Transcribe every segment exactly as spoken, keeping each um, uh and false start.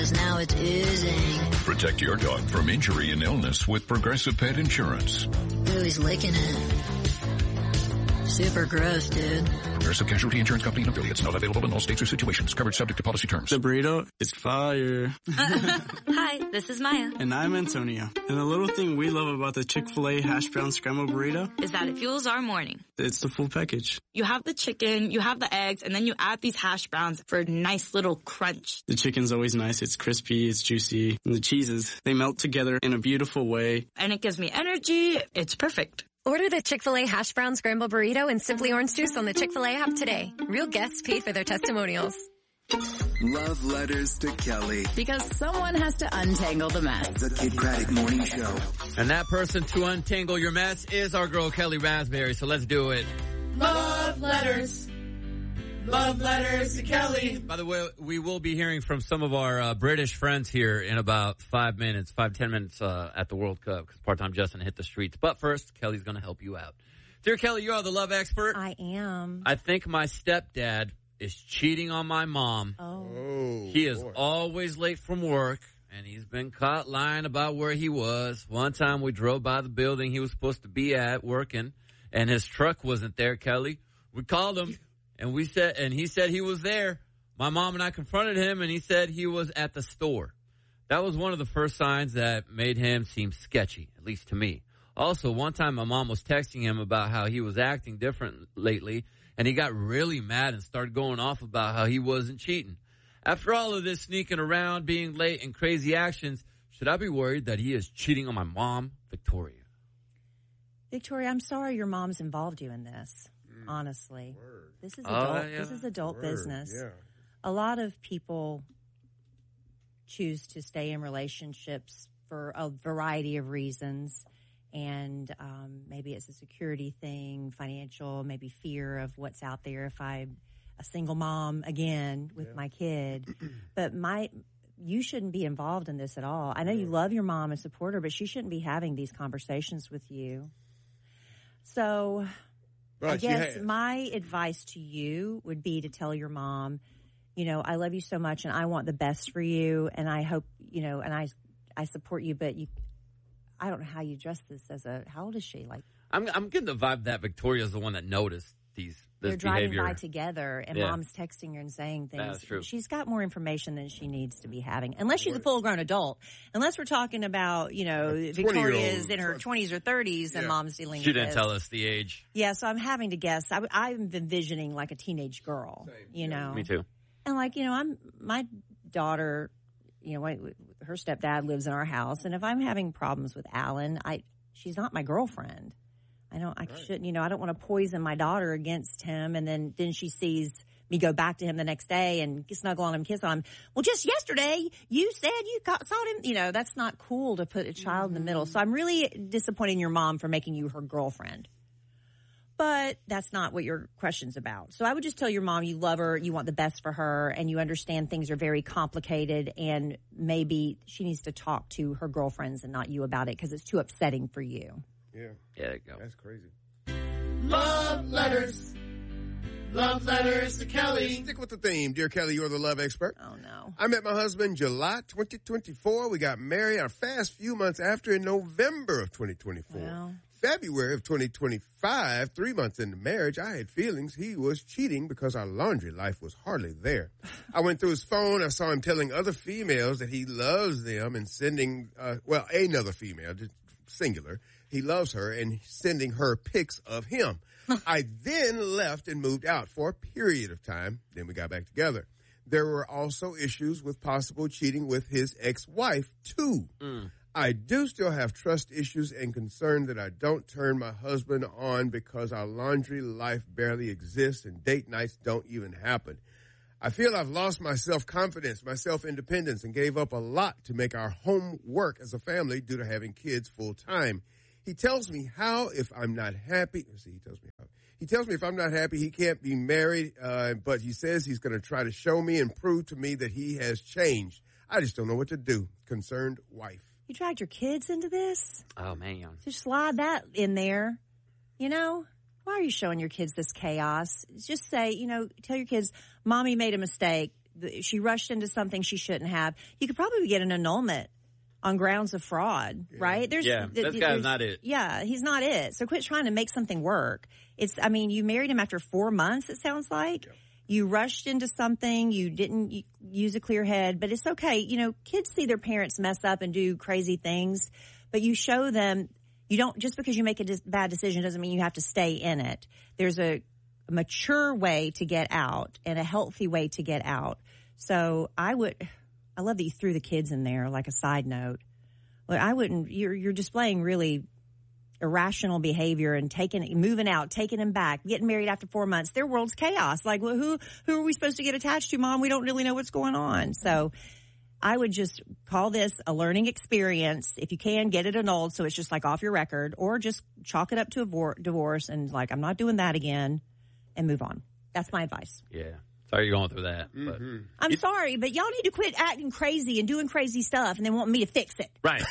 Now it's oozing. Protect your dog from injury and illness with Progressive Pet Insurance. Ooh, he's licking it. Super gross, dude. Progressive Casualty Insurance Company and affiliates. Not available in all states or situations. Covered subject to policy terms. The burrito is fire. Hi, this is Maya. And I'm Antonio. And the little thing we love about the Chick-fil-A hash brown scrambled burrito is that it fuels our morning. It's the full package. You have the chicken, you have the eggs, and then you add these hash browns for a nice little crunch. The chicken's always nice. It's crispy, it's juicy. And the cheeses, they melt together in a beautiful way. And it gives me energy. It's perfect. Order the Chick-fil-A hash brown scrambled burrito and Simply Orange Juice on the Chick-fil-A app today. Real guests paid for their testimonials. Love letters to Kelly. Because someone has to untangle the mess. The Kid Craddock Morning Show. And that person to untangle your mess is our girl Kelly Raspberry. So let's do it. Love letters. Love letters to Kelly. By the way, we will be hearing from some of our uh, British friends here in about five minutes, five, ten minutes uh, at the World Cup because part-time Justin hit the streets. But first, Kelly's going to help you out. Dear Kelly, you are the love expert. I am. I think my stepdad is cheating on my mom. Oh. oh he is boy. always late from work, and he's been caught lying about where he was. One time we drove by the building he was supposed to be at working, and his truck wasn't there, Kelly. We called him. And we said, and he said he was there. My mom and I confronted him, and he said he was at the store. That was one of the first signs that made him seem sketchy, at least to me. Also, one time my mom was texting him about how he was acting different lately, and he got really mad and started going off about how he wasn't cheating. After all of this sneaking around, being late, and crazy actions, should I be worried that he is cheating on my mom, Victoria? Victoria, I'm sorry your mom's involved you in this. Honestly, Word. this is adult. Uh, yeah. This is adult Word, business. yeah. A lot of people choose to stay in relationships for a variety of reasons, and um, maybe it's a security thing, financial, maybe fear of what's out there. If I'm a single mom again with yeah. my kid, but my. You shouldn't be involved in this at all. I know you love your mom and support her, but she shouldn't be having these conversations with you. So. Right, I guess my advice to you would be to tell your mom, you know, I love you so much and I want the best for you and I hope, you know, and I I support you, but you, I don't know how you address this as a, how old is she? Like, I'm I'm getting the vibe that Victoria's the one that noticed these this they're driving behavior. by together and yeah. mom's texting her and saying things. That's true. She's got more information than she needs to be having, unless she's a full grown adult. Unless we're talking about, you know, Victoria's in her twenties or thirties and yeah. mom's dealing She with didn't this. tell us the age. Yeah, so I'm having to guess. I, I'm envisioning like a teenage girl, Same. you Yeah. know. Me too. And like, you know, I'm my daughter, you know, her stepdad lives in our house, and if I'm having problems with Alan, I she's not my girlfriend. I don't, I right. shouldn't, you know, I don't want to poison my daughter against him. And then, then she sees me go back to him the next day and snuggle on him, kiss on him. Well, just yesterday you said you got, saw him. You know, that's not cool to put a child mm-hmm. in the middle. So I'm really disappointing your mom for making you her girlfriend. But that's not what your question's about. So I would just tell your mom you love her, you want the best for her, and you understand things are very complicated, and maybe she needs to talk to her girlfriends and not you about it because it's too upsetting for you. Yeah. Yeah, there you go. That's crazy. Love letters. Love letters to Kelly. Stick with the theme. Dear Kelly, you're the love expert. Oh, no. I met my husband July twenty twenty-four. We got married a fast few months after in November of twenty twenty-four. Well. February of twenty twenty-five, three months into marriage, I had feelings he was cheating because our laundry life was hardly there. I went through his phone. I saw him telling other females that he loves them and sending, uh, well, another female, just singular. He loves her and sending her pics of him. I then left and moved out for a period of time. Then we got back together. There were also issues with possible cheating with his ex-wife, too. Mm. I do still have trust issues and concern that I don't turn my husband on because our laundry life barely exists and date nights don't even happen. I feel I've lost my self-confidence, my self-independence, and gave up a lot to make our home work as a family due to having kids full-time. He tells me how if I'm not happy. Let's see, he tells me how. He tells me if I'm not happy, he can't be married, uh, but he says he's going to try to show me and prove to me that he has changed. I just don't know what to do. Concerned wife. You dragged your kids into this? Oh, man. Just slide that in there. You know, why are you showing your kids this chaos? Just say, you know, tell your kids, Mommy made a mistake. the, she rushed into something she shouldn't have. You could probably get an annulment on grounds of fraud, yeah. right? There's, yeah, th- this guy's not it. Yeah, he's not it. So quit trying to make something work. It's, I mean, you married him after four months, it sounds like. Yeah. You rushed into something. You didn't use a clear head, but it's okay. You know, kids see their parents mess up and do crazy things, but you show them, you don't, just because you make a dis- bad decision doesn't mean you have to stay in it. There's a, a mature way to get out and a healthy way to get out. So I would, I love that you threw the kids in there, like a side note. Well, I wouldn't, you're, you're displaying really irrational behavior and taking, moving out, taking them back, getting married after four months. Their world's chaos. Like, well, who, who are we supposed to get attached to, Mom? We don't really know what's going on. So I would just call this a learning experience. If you can, get it annulled so it's just like off your record, or just chalk it up to a vor- divorce and like, I'm not doing that again, and move on. That's my advice. Yeah. Sorry you're going through that. But mm-hmm. I'm sorry, but y'all need to quit acting crazy and doing crazy stuff and then want me to fix it. Right.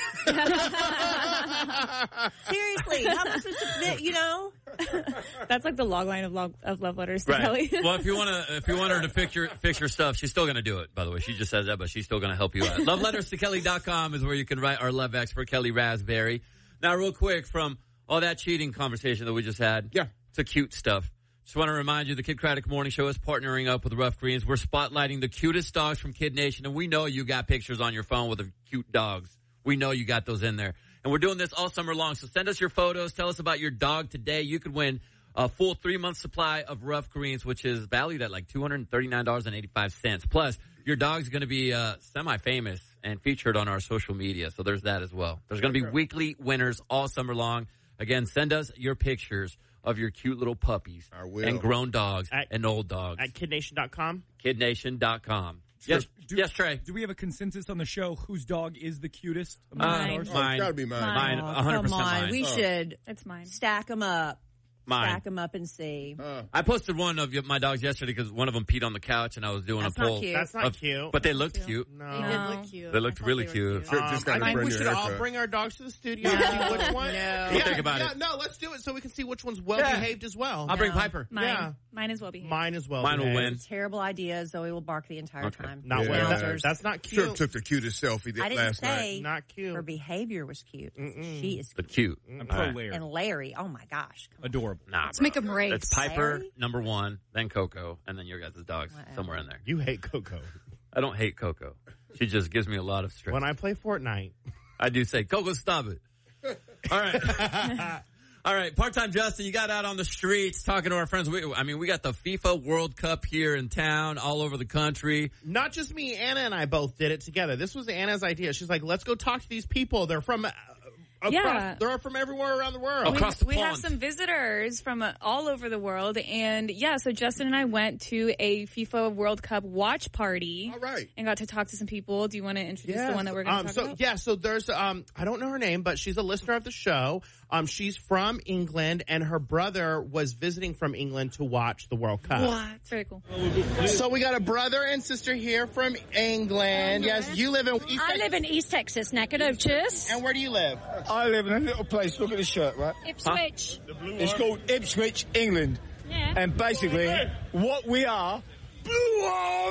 Seriously, how am I supposed to, you know? That's like the log line of, log, of love letters to right. Kelly. Well, if you want to, if you want her to fix your fix your stuff, she's still going to do it. By the way, she just says that, but she's still going to help you out. love letters to kelly dot com is where you can write our love expert, Kelly Raspberry. Now, real quick, from all that cheating conversation that we just had, yeah, to cute stuff. Just want to remind you, the Kid Craddock Morning Show is partnering up with Rough Greens. We're spotlighting the cutest dogs from Kid Nation, and we know you got pictures on your phone with the cute dogs. We know you got those in there. And we're doing this all summer long, so send us your photos. Tell us about your dog today. You could win a full three-month supply of Rough Greens, which is valued at like two hundred thirty-nine dollars and eighty-five cents. Plus, your dog's going to be uh, semi-famous and featured on our social media, so there's that as well. There's going to be weekly winners all summer long. Again, send us your pictures of your cute little puppies and grown dogs at, and old dogs. At kid nation dot com? kid nation dot com. Sure. Yes, do, yes, Trey. Do we have a consensus on the show whose dog is the cutest? Mine. Oh, mine. It's gotta be mine. Mine. Oh, one hundred percent come on. mine. We oh. should it's mine. stack them up. Mine. Stack them up and see. Uh, I posted one of my dogs yesterday because one of them peed on the couch and I was doing That's a poll. not cute. That's not of, cute. But they looked cute. No. They did look cute. They looked really they cute. Sure, Um, just gotta I think bring we your should all haircut. bring our dogs to the studio and see which one. No. Yeah, We'll think about yeah, it. No, let's do it so we can see which one's well behaved as well. I'll bring Piper. Mine. Yeah. Mine is well behaved. Mine as well. Mine will behaved. win. Terrible idea. Zoe will bark the entire Okay. time. Not Yeah. well. That, Wowzers. that's not cute. Sure took the cutest selfie that I didn't last night. say Not cute. her behavior was cute. Mm-mm. She is But cute. cute. I'm pro All right. Larry. And Larry, oh my gosh. Come on. Adorable. Nah, Let's bro. make 'em race. It's Piper, Larry? number one, then Coco, and then your guys' dogs Whatever. somewhere in there. You hate Coco. I don't hate Coco. She just gives me a lot of stress. When I play Fortnite. I do say, Coco, stop it. All right. All right. Part-time Justin, you got out on the streets talking to our friends. We, I mean, we got the FIFA World Cup here in town, all over the country. Not just me, Anna and I both did it together. This was Anna's idea. She's like, let's go talk to these people. They're from... Uh, Across, Yeah. They're from everywhere around the world. Across the we pond. have some visitors from uh, all over the world, and yeah, so Justin and I went to a FIFA World Cup watch party. All right. And got to talk to some people. Do you want to introduce Yes. the one that we're going to um, talk so, about? Yeah, so there's, um, I don't know her name, but she's a listener of the show. Um, she's from England, and her brother was visiting from England to watch the World Cup. What? Very cool. So we got a brother and sister here from England. Yes, you live in East I Texas. live in East Texas, Nacogdoches. And where do you live? I live in a little place. Look at the shirt, right? Ipswich. It's called Ipswich, England. Yeah. And basically, what we are, Blue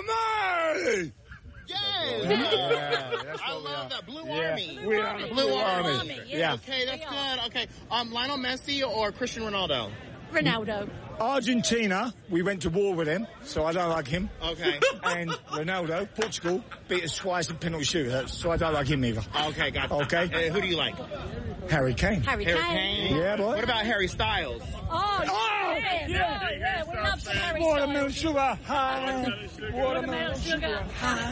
Army! Yes. Yeah, I love that. Blue Yeah. Army. We are the Blue, Blue Army. Army. Yeah. Okay, that's good. Okay. Um, Lionel Messi or Cristiano Ronaldo? Ronaldo. Argentina, we went to war with him, so I don't like him. Okay. And Ronaldo, Portugal, beat us twice in penalty shootouts, so I don't like him either. Okay, got Okay. Uh, who do you like? Harry Kane. Harry, Harry Kane. Kane. Yeah, boy. What about Harry Styles? Oh, Oh, yeah, yeah, yeah. We love some Harry Watermelon Styles. sugar high. Watermelon sugar high.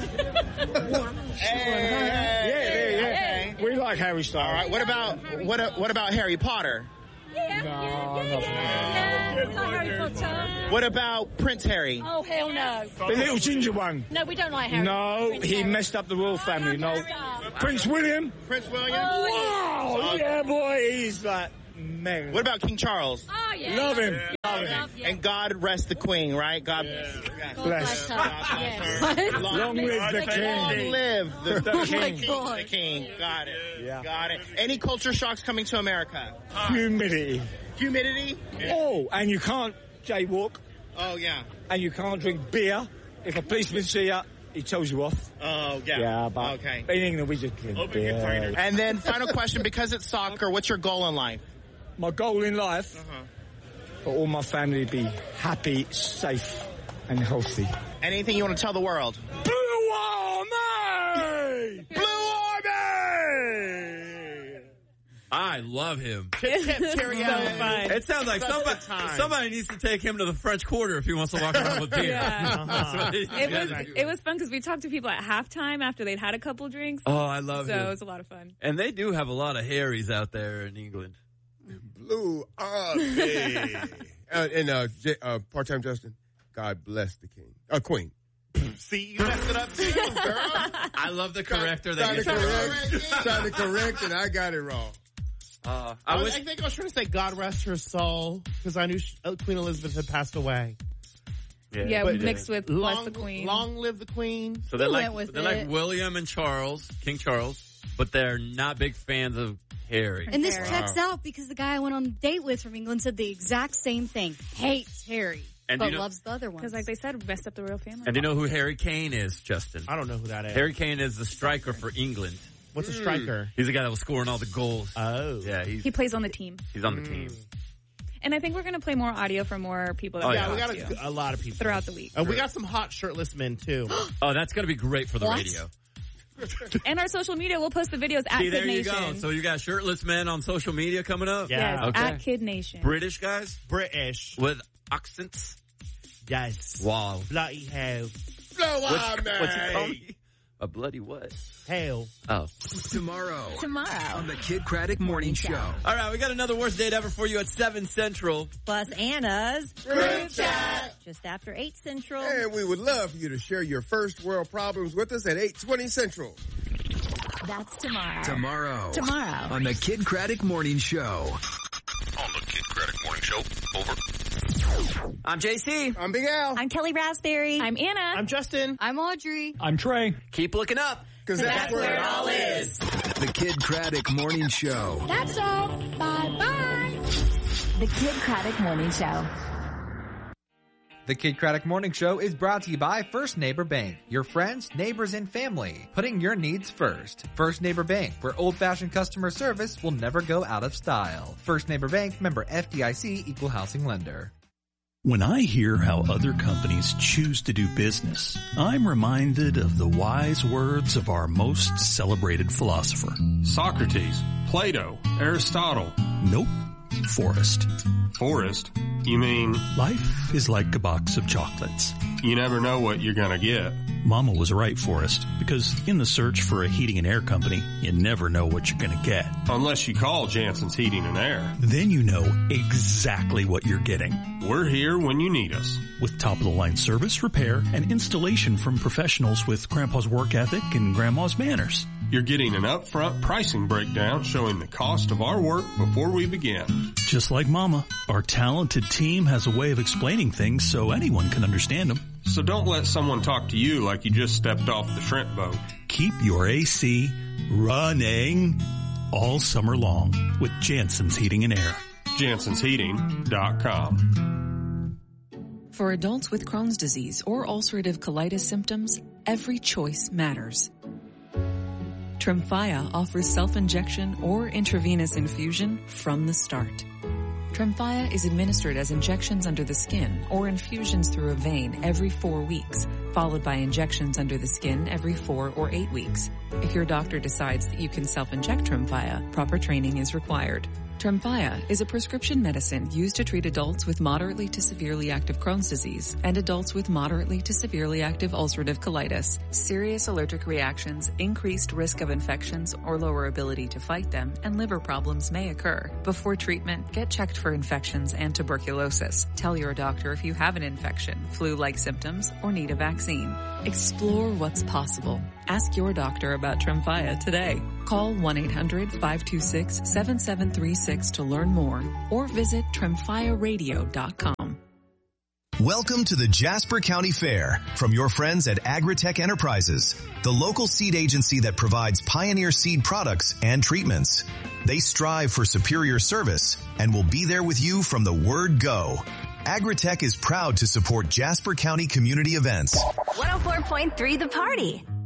Hey. Yeah, yeah, yeah. Okay. We like Harry Styles. All right. What about what? uh, What about Harry Potter? Yeah, No, yeah, yeah, not yeah, yeah. We like Harry Potter. What about Prince Harry? Oh, hell no. The little ginger one. No, we don't like Harry. No, Prince he Harry. messed up the royal family. No. Stop. Prince William. Prince William. Wow, yeah, boy, he's like mega. What about King Charles? Oh, yeah. Love him. Yeah, Love him. love, yeah. And God rest the Queen, right? God, God Bless. bless her. God Yeah. bless her. Long live the Long king. live the, the Oh, my king. God. The king. Got it. Yeah. Got it. Any culture shocks coming to America? Humidity. Humidity? Oh, and you can't jaywalk, Oh, yeah. and you can't drink beer if a policeman see you, he tells you off. Oh, yeah. Yeah, but Okay. in England, we just... Open yeah. your fighter. And then final question, because it's soccer, what's your goal in life? My goal in life, Uh-huh. for all my family to be happy, safe, and healthy. Anything you want to tell the world? Blue Army! Blue Army! I love him. Tip, tip, Terry. So fun. It sounds like Such a somebody, time. somebody needs to take him to the French Quarter if he wants to walk around with beer. Yeah. That's what he- It was it was fun because we talked to people at halftime after they'd had a couple drinks. Oh, I love so him. it was a lot of fun. And they do have a lot of Harrys out there in England. Blue Army. uh, and uh, J- uh, part-time Justin, God bless the king. Uh, queen. See, you messed it up too, girl. I love the corrector Trying that to gets correct, trying to correct, and I got it wrong. Uh, I, I was, wish I think I was trying to say God rest her soul because I knew she, uh, Queen Elizabeth had passed away. Yeah, But mixed with long, Bless the Queen. Long live the Queen. so. They're We like went with they're it. like William and Charles, King Charles, but they're not big fans of Harry. And this Harry. checks out because the guy I went on a date with from England said the exact same thing. Hates Harry, And but you know- loves the other ones. Because, like they said, messed up the royal family. And do you know who Harry Kane is, Justin? I don't know who that is. Harry Kane is the striker for England. What's a striker? He's the guy that was scoring all the goals. Oh. Yeah, he's He plays on the team. he's on the team. And I think we're going to play more audio for more people that Oh, we Yeah, yeah. we talk got to a, a lot of people. throughout the week. Uh, we got some hot shirtless men, too. Oh, that's going to be great for the What? radio. And our social media, we'll post the videos at See, Kid there you Nation. go. So you got shirtless men on social media coming up? Yeah. Yes, Okay. at Kid Nation. British guys British. with accents? Yes. Wow. Bloody hell. Blue What's, Army. what's it called? A bloody what? Hell. Oh. Tomorrow Tomorrow. on the Kid Craddock Morning Show. All right, we got another worst date ever for you at seven Central. Plus Anna's group chat. Just after eight Central. And we would love for you to share your first world problems with us at eight twenty Central. That's tomorrow. Tomorrow. Tomorrow. On the Kid Craddock Morning Show. On the Kid Craddock Morning Show. Over. I'm J C. I'm Big Al. I'm Kelly Raspberry. I'm Anna. I'm Justin. I'm Audrey. I'm Trey. Keep looking up. Because that's, where it all is. The Kid Craddock Morning Show. That's all. Bye-bye. The Kid Craddock Morning Show. The Kid Craddock Morning Show is brought to you by First Neighbor Bank. Your friends, neighbors, and family. Putting your needs first. First Neighbor Bank, where old-fashioned customer service will never go out of style. First Neighbor Bank, member F D I C, equal housing lender. When I hear how other companies choose to do business, I'm reminded of the wise words of our most celebrated philosopher. Socrates, Plato, Aristotle. Nope. Forrest. Forrest? You mean... Life is like a box of chocolates. You never know what you're gonna get. Mama was right, Forrest, because in the search for a heating and air company, you never know what you're gonna get. Unless you call Jansen's Heating and Air. Then you know exactly what you're getting. We're here when you need us. With top-of-the-line service, repair, and installation from professionals with Grandpa's work ethic and Grandma's manners. You're getting an upfront pricing breakdown showing the cost of our work before we begin. Just like Mama, our talented team has a way of explaining things so anyone can understand them. So don't let someone talk to you like you just stepped off the shrimp boat. Keep your A C running all summer long with Jansen's Heating and Air. Jansens Heating dot com. For adults with Crohn's disease or ulcerative colitis symptoms, every choice matters. Tremfya offers self-injection or intravenous infusion from the start. Tremfya is administered as injections under the skin or infusions through a vein every four weeks, followed by injections under the skin every four or eight weeks. If your doctor decides that you can self-inject Tremfya, proper training is required. Tremfya is a prescription medicine used to treat adults with moderately to severely active Crohn's disease and adults with moderately to severely active ulcerative colitis. Serious allergic reactions, increased risk of infections or lower ability to fight them, and liver problems may occur. Before treatment, get checked for infections and tuberculosis. Tell your doctor if you have an infection, flu-like symptoms, or need a vaccine. Explore what's possible. Ask your doctor about Tremfya today. Call one eight hundred five two six seven seven three six to learn more or visit tremfya radio dot com. Welcome to the Jasper County Fair from your friends at Agritech Enterprises, the local seed agency that provides Pioneer seed products and treatments. They strive for superior service and will be there with you from the word go. Agritech is proud to support Jasper County community events. one oh four point three The Party.